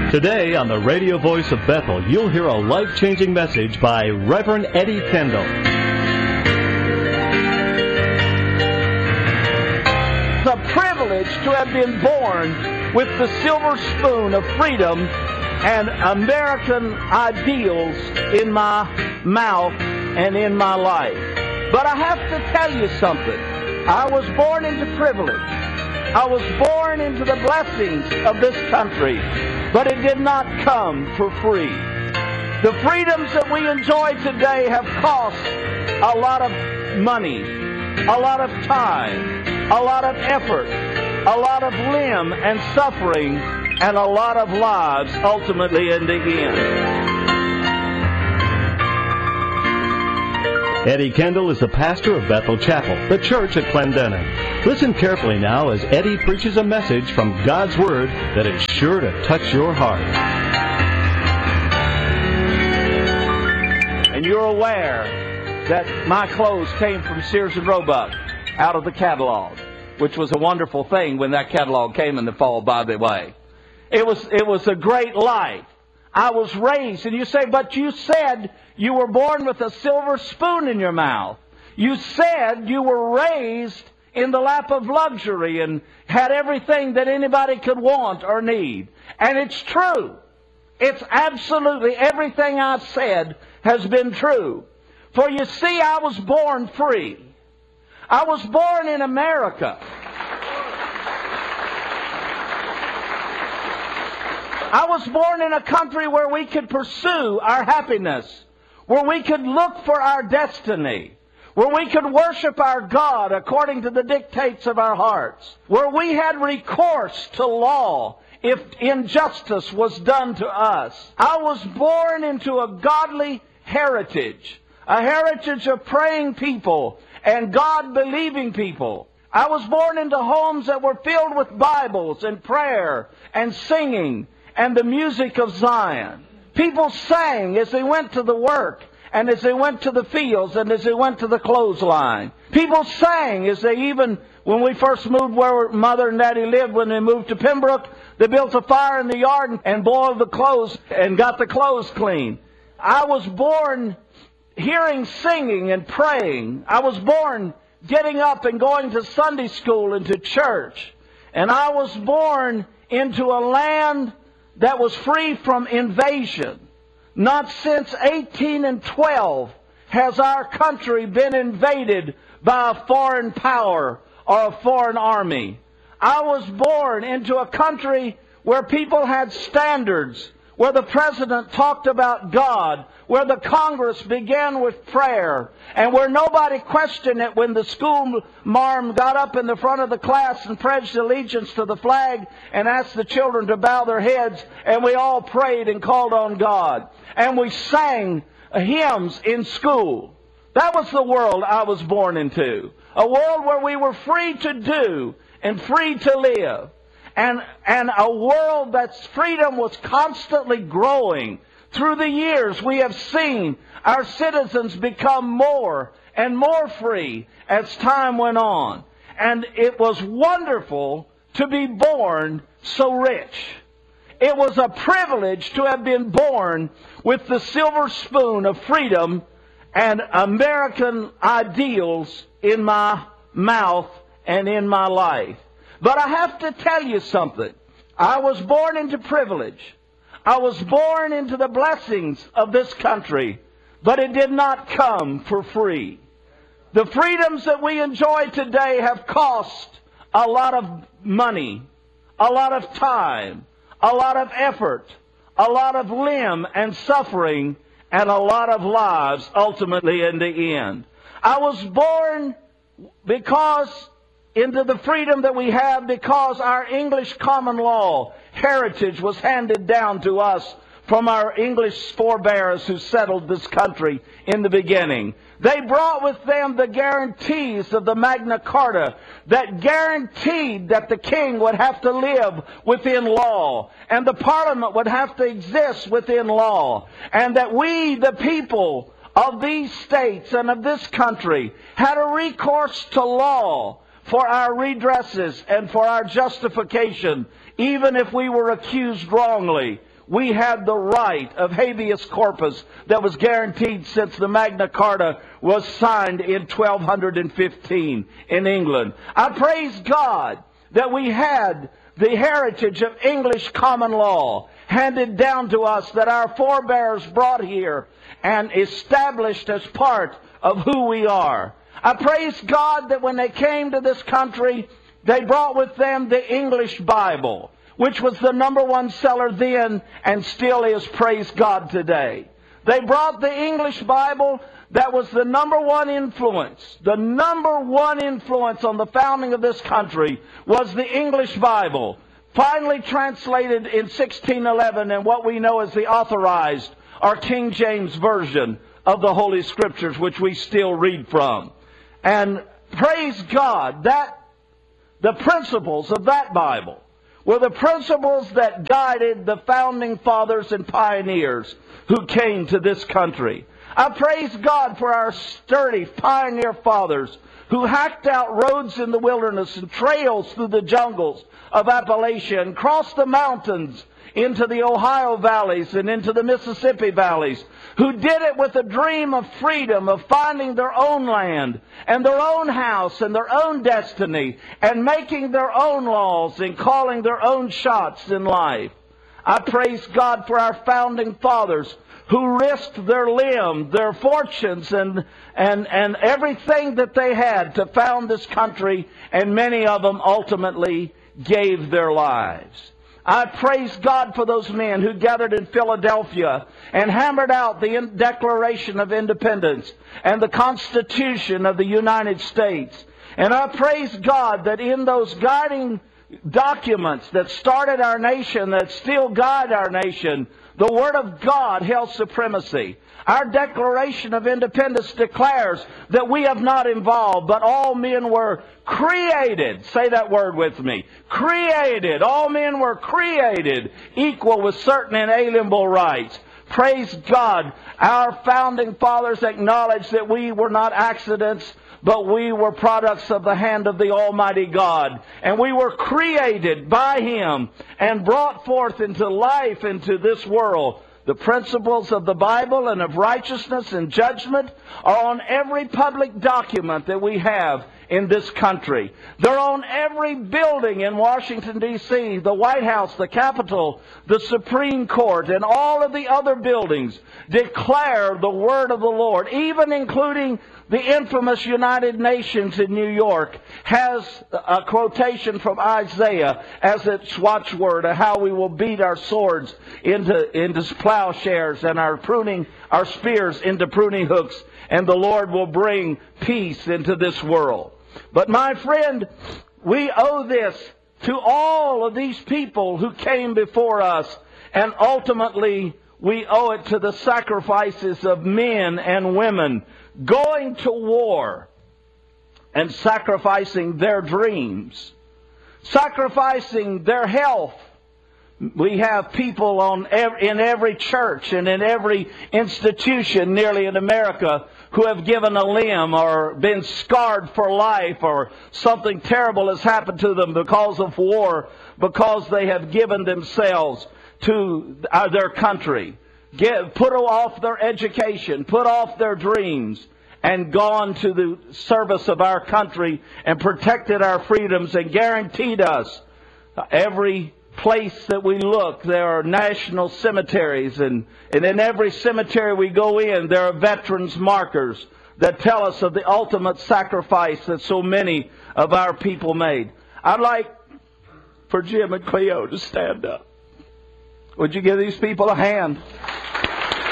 Today on the radio voice of Bethel, you'll hear a life-changing message by Reverend Eddie Kendall. It's a privilege to have been born with the silver spoon of freedom and American ideals in my mouth and in my life. But I have to tell you something. I was born into privilege. I was born into the blessings of this country, but it did not come for free. The freedoms that we enjoy today have cost a lot of money, a lot of time, a lot of effort, a lot of limb and suffering, and a lot of lives ultimately in the end. Eddie Kendall is the pastor of Bethel Chapel, the church at Clendenin. Listen carefully now as Eddie preaches a message from God's Word that is sure to touch your heart. And you're aware that my clothes came from Sears and Roebuck out of the catalog, which was a wonderful thing when that catalog came in the fall, by the way. It was a great life. I was raised, and you say, but you said you were born with a silver spoon in your mouth. You said you were raised in the lap of luxury and had everything that anybody could want or need. And it's true. It's absolutely everything I've said has been true. For you see, I was born free. I was born in America. I was born in a country where we could pursue our happiness, where we could look for our destiny, where we could worship our God according to the dictates of our hearts, where we had recourse to law if injustice was done to us. I was born into a godly heritage, a heritage of praying people and God-believing people. I was born into homes that were filled with Bibles and prayer and singing and the music of Zion. People sang as they went to the work and as they went to the fields and as they went to the clothesline. People sang as they even, when we first moved where Mother and Daddy lived, when they moved to Pembroke, they built a fire in the yard and boiled the clothes and got the clothes clean. I was born hearing singing and praying. I was born getting up and going to Sunday school and to church. And I was born into a land that was free from invasion. Not since 1812 has our country been invaded by a foreign power or a foreign army. I was born into a country where people had standards, where the president talked about God, where the Congress began with prayer, and where nobody questioned it when the school marm got up in the front of the class and pledged allegiance to the flag and asked the children to bow their heads, and we all prayed and called on God. And we sang hymns in school. That was the world I was born into. A world where we were free to do and free to live. And a world that's freedom was constantly growing. Through the years, we have seen our citizens become more and more free as time went on. And it was wonderful to be born so rich. It was a privilege to have been born with the silver spoon of freedom and American ideals in my mouth and in my life. But I have to tell you something. I was born into privilege. I was born into the blessings of this country, but it did not come for free. The freedoms that we enjoy today have cost a lot of money, a lot of time, a lot of effort, a lot of limb and suffering, and a lot of lives ultimately in the end. I was born into the freedom that we have because our English common law heritage was handed down to us from our English forebears who settled this country in the beginning. They brought with them the guarantees of the Magna Carta that guaranteed that the king would have to live within law and the parliament would have to exist within law, and that we, the people of these states and of this country, had a recourse to law for our redresses and for our justification, even if we were accused wrongly. we had the right of habeas corpus that was guaranteed since the Magna Carta was signed in 1215 in England. I praise God that we had the heritage of English common law handed down to us, that our forebears brought here and established as part of who we are. I praise God that when they came to this country, they brought with them the English Bible, which was the number one seller then and still is, praise God, today. They brought the English Bible that was the number one influence. The number one influence on the founding of this country was the English Bible, finally translated in 1611 in what we know as the Authorized or King James Version of the Holy Scriptures, which we still read from. And praise God that the principles of that Bible were the principles that guided the founding fathers and pioneers who came to this country. I praise God for our sturdy pioneer fathers who hacked out roads in the wilderness and trails through the jungles of Appalachia and crossed the mountains into the Ohio valleys and into the Mississippi valleys, who did it with a dream of freedom, of finding their own land and their own house and their own destiny and making their own laws and calling their own shots in life. I praise God for our founding fathers who risked their limb, their fortunes, and everything that they had to found this country, and many of them ultimately gave their lives. I praise God for those men who gathered in Philadelphia and hammered out the Declaration of Independence and the Constitution of the United States. And I praise God that in those guiding documents that started our nation, that still guide our nation, the Word of God held supremacy. Our Declaration of Independence declares that we have not evolved, but all men were created. Say that word with me. Created. All men were created equal with certain inalienable rights. Praise God. Our founding fathers acknowledged that we were not accidents, but we were products of the hand of the Almighty God. And we were created by Him and brought forth into life into this world. The principles of the Bible and of righteousness and judgment are on every public document that we have in this country. They're on every building in Washington, D.C., the White House, the Capitol, the Supreme Court, and all of the other buildings declare the Word of the Lord, even including the infamous United Nations in New York has a quotation from Isaiah as its watchword of how we will beat our swords into plowshares and our spears into pruning hooks, and the Lord will bring peace into this world. But my friend, we owe this to all of these people who came before us, and ultimately we owe it to the sacrifices of men and women going to war and sacrificing their dreams, sacrificing their health. We have people in every church and in every institution nearly in America who have given a limb or been scarred for life, or something terrible has happened to them because of war, because they have given themselves to their country, put off their education, put off their dreams, and gone to the service of our country and protected our freedoms and guaranteed us. Every place that we look, there are national cemeteries, and in every cemetery we go in, there are veterans markers that tell us of the ultimate sacrifice that so many of our people made. I'd like for Jim and Cleo to stand up. Would you give these people a hand?